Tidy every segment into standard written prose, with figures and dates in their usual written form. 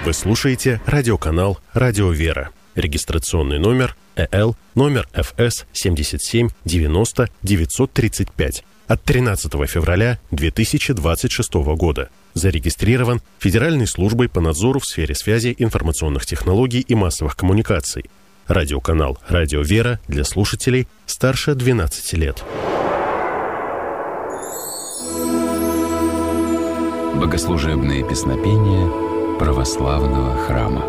Вы слушаете радиоканал «Радио Вера». Регистрационный номер ЭЛ, номер ФС 77 90 935 от 13 февраля 2026 года. Зарегистрирован Федеральной службой по надзору в сфере связи, информационных технологий и массовых коммуникаций. Радиоканал «Радио Вера» для слушателей старше 12 лет. Богослужебные песнопения православного храма.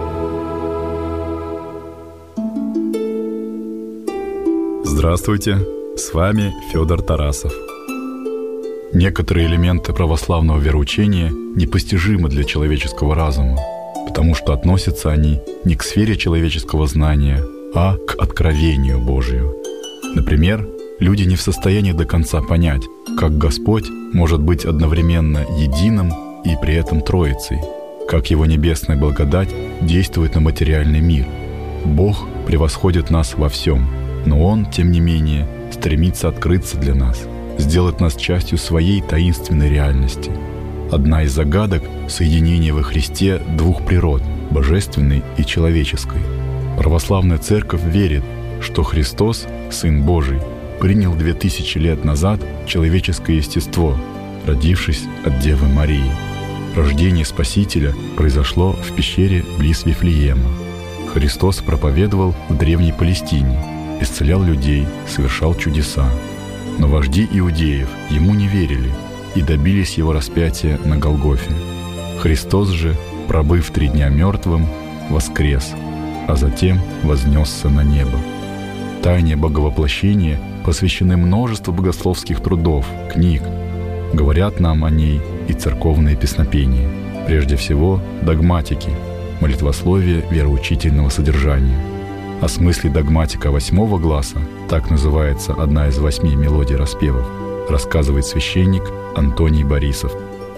Здравствуйте, с вами Федор Тарасов. Некоторые элементы православного вероучения непостижимы для человеческого разума, потому что относятся они не к сфере человеческого знания, а к откровению Божию. Например, люди не в состоянии до конца понять, как Господь может быть одновременно единым и при этом Троицей, как Его небесная благодать действует на материальный мир. Бог превосходит нас во всем, но Он, тем не менее, стремится открыться для нас, сделать нас частью своей таинственной реальности. Одна из загадок — соединение во Христе двух природ — божественной и человеческой. Православная Церковь верит, что Христос, Сын Божий, принял 2000 лет назад человеческое естество, родившись от Девы Марии. Рождение Спасителя произошло в пещере близ Вифлеема. Христос проповедовал в Древней Палестине, исцелял людей, совершал чудеса. Но вожди иудеев Ему не верили и добились Его распятия на Голгофе. Христос же, пробыв 3 дня мертвым, воскрес, а затем вознесся на небо. Тайне Боговоплощения посвящены множество богословских трудов, книг. Говорят нам о ней и церковные песнопения. Прежде всего, догматики, молитвословие вероучительного содержания. О смысле догматика 8 гласа, так называется одна из 8 мелодий распевов, рассказывает священник Антоний Борисов.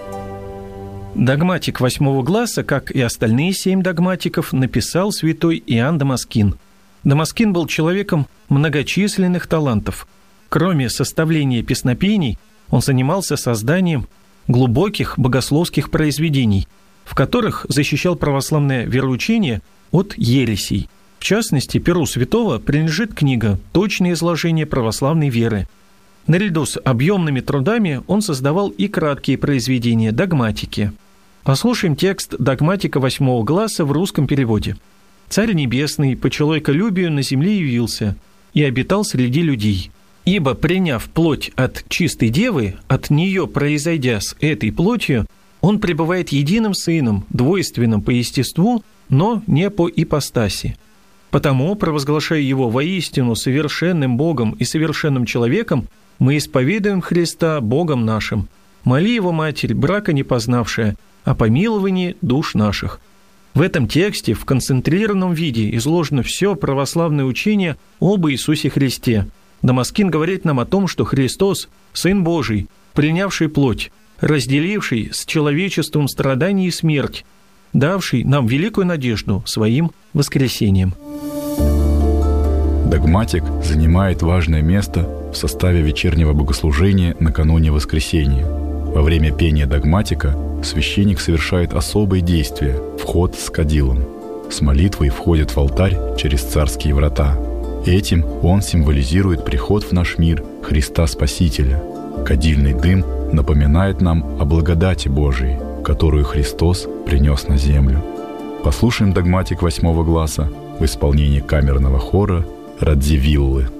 Догматик 8 гласа, как и остальные 7 догматиков, написал святой Иоанн Дамаскин. Дамаскин был человеком многочисленных талантов. Кроме составления песнопений, он занимался созданием глубоких богословских произведений, в которых защищал православное вероучение от ересей. В частности, перу святого принадлежит книга «Точное изложение православной веры». Наряду с объемными трудами он создавал и краткие произведения догматики. Послушаем текст догматика 8 гласа в русском переводе. «Царь Небесный по человеколюбию на земле явился и обитал среди людей. Ибо, приняв плоть от чистой девы, от нее произойдя с этой плотью, он пребывает единым сыном, двойственным по естеству, но не по ипостаси. Потому, провозглашая его воистину совершенным Богом и совершенным человеком, мы исповедуем Христа Богом нашим. Моли его Матерь, брака не познавшая, о помиловании душ наших». В этом тексте в концентрированном виде изложено все православное учение об Иисусе Христе. Дамаскин говорит нам о том, что Христос – Сын Божий, принявший плоть, разделивший с человечеством страдания и смерть, давший нам великую надежду своим воскресением. Догматик занимает важное место в составе вечернего богослужения накануне воскресения. Во время пения догматика священник совершает особые действия – вход с кадилом. С молитвой входит в алтарь через царские врата. Этим он символизирует приход в наш мир Христа Спасителя. Кадильный дым напоминает нам о благодати Божией, которую Христос принес на землю. Послушаем догматик 8 гласа в исполнении камерного хора Радзивиллы.